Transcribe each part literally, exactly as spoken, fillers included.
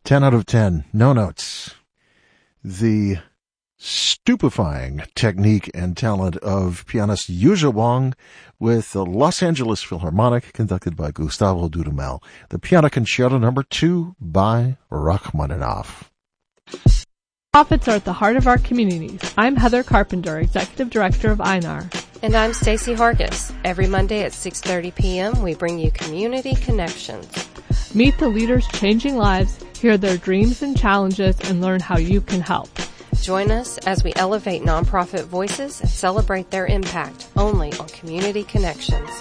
ten out of ten. No notes. The stupefying technique and talent of pianist Yuzha Wang with the Los Angeles Philharmonic, conducted by Gustavo Dudamel. The Piano Concerto Number Two by Rachmaninoff. Profits are at the heart of our communities. I'm Heather Carpenter, Executive Director of I N A R. And I'm Stacey Hargis. Every Monday at six thirty p.m. we bring you Community Connections. Meet the leaders changing lives, hear their dreams and challenges, and learn how you can help. Join us as we elevate nonprofit voices and celebrate their impact only on Community Connections.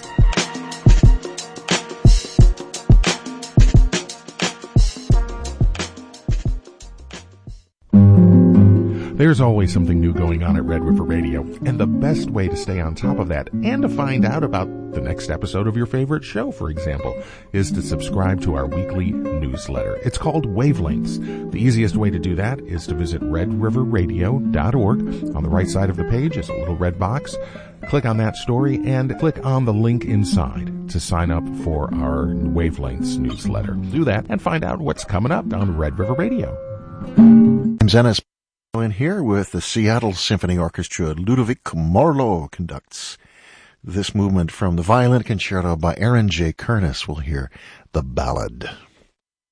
There's always something new going on at Red River Radio, and the best way to stay on top of that and to find out about the next episode of your favorite show, for example, is to subscribe to our weekly newsletter. It's called Wavelengths. The easiest way to do that is to visit red river radio dot org. On the right side of the page is a little red box. Click on that story and click on the link inside to sign up for our Wavelengths newsletter. Do that and find out what's coming up on Red River Radio. I'm Zenas in here with the Seattle Symphony Orchestra. Ludovic Morlot conducts this movement from the Violin Concerto by Aaron J. Kernis. We'll hear the ballad.